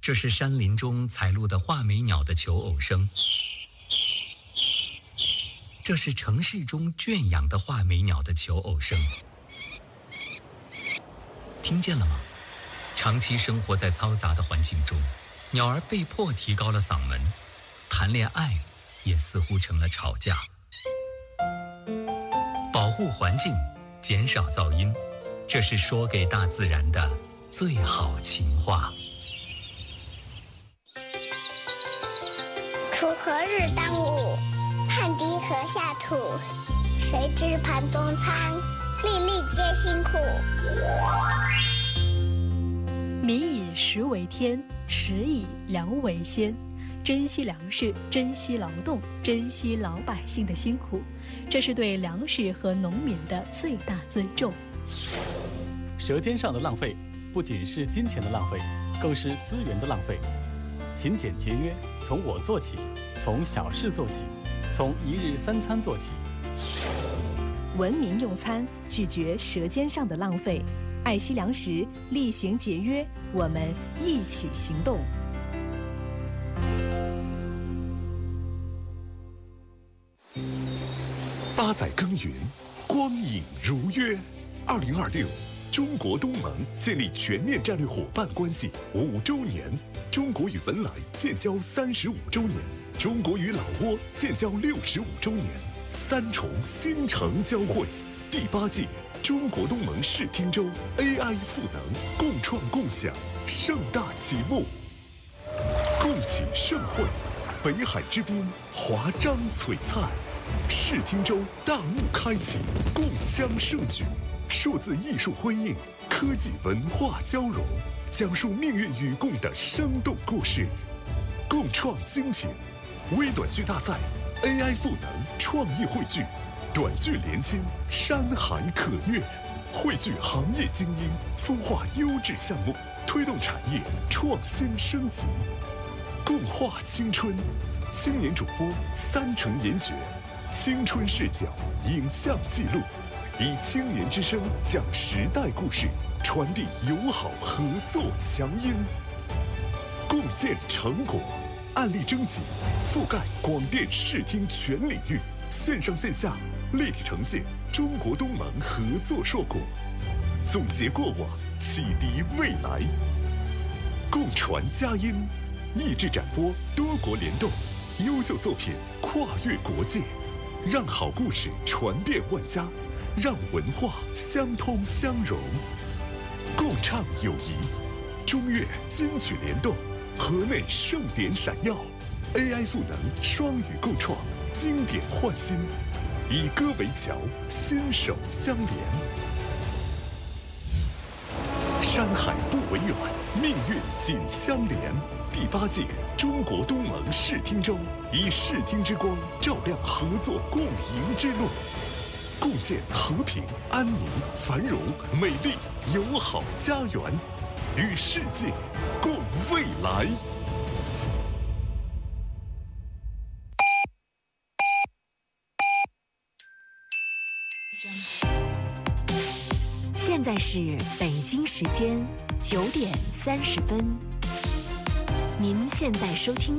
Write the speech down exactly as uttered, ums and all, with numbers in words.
这是山林中采录的画眉鸟的求偶声，这是城市中圈养的画眉鸟的求偶声。听见了吗？长期生活在嘈杂的环境中，鸟儿被迫提高了嗓门，谈恋爱也似乎成了吵架。保护环境，减少噪音，这是说给大自然的最好情话。 锄禾日当午，汗滴禾下土。谁知盘中餐，粒粒皆辛苦。 民以食为天，食以粮为先。珍惜粮食，珍惜劳动，珍惜老百姓的辛苦，这是对粮食和农民的最大尊重。 舌尖上的浪费，不仅是金钱的浪费，更是资源的浪费。勤俭节约，从我做起，从小事做起，从一日三餐做起。 文明用餐，拒绝舌尖上的浪费，爱惜粮食，厉行节约，我们一起行动。 八载耕耘，光影如约。二零二六，中国东盟建立全面战略伙伴关系五周年，中国与文莱建交三十五周年，中国与老挝建交六十五周年，三重新城交汇。第八届中国东盟视听周 A I 赋能共创共享盛大启幕，共启盛会，北海之滨，华章璀璨。视听周大幕开启，共襄盛举，数字艺术辉映，科技文化交融，讲述命运与共的生动故事，共创精品。微短剧大赛 A I 赋能创意汇聚，短剧连心，山海可虐，汇聚行业精英，孵化优质项目，推动产业创新升级，共话青春。青年主播三城研学，青春视角影像记录，以青年之声讲时代故事，传递友好合作强音，共建成果。案例征集，覆盖广电视听全领域，线上线下立体呈现中国东盟合作硕果，总结过往，启迪未来，共传佳音，益智展播，多国联动，优秀作品跨越国界，让好故事传遍万家，让文化相通相融，共唱友谊，中越金曲联动，河内盛典闪耀 ，A I 赋能双语共创，经典焕新，以歌为桥，心手相连。山海不为远，命运紧相连。第八届中国东盟视听周，以视听之光照亮合作共赢之路，共建和平、安宁、繁荣、美丽、友好家园，与世界共未来。 现在是北京时间九点三十分，您现在收听